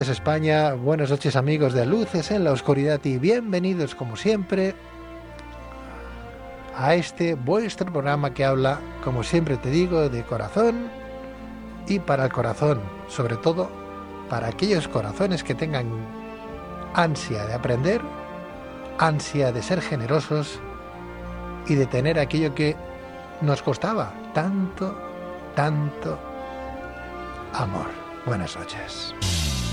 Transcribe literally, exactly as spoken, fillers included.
España, buenas noches amigos de Luces en la Oscuridad y bienvenidos como siempre a este vuestro programa que habla, como siempre te digo, de corazón y para el corazón, sobre todo para aquellos corazones que tengan ansia de aprender, ansia de ser generosos y de tener aquello que nos costaba tanto, tanto amor. Buenas noches.